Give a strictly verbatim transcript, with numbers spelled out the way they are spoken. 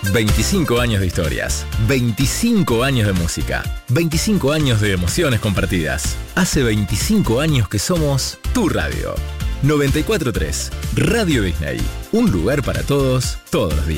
veinticinco años de historias, veinticinco años de música, veinticinco años de emociones compartidas. Hace veinticinco años que somos tu radio. noventa y cuatro punto tres, Radio Disney. Un lugar para todos, todos los días.